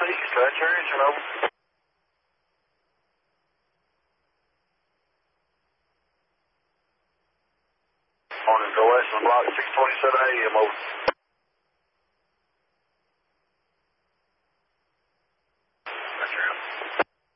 southeast, that's your engine, over. Morning, go west on block 627 AM, over.